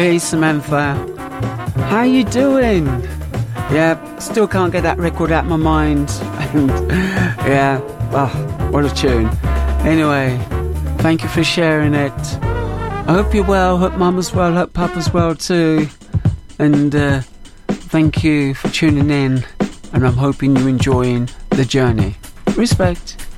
Hey Samantha, how you doing? Yeah, still can't get that record out of my mind. And yeah, what a tune. Anyway, thank you for sharing it. I hope you're well, hope Mama's well, hope Papa's well too. And thank you for tuning in, and I'm hoping you're enjoying the journey. Respect.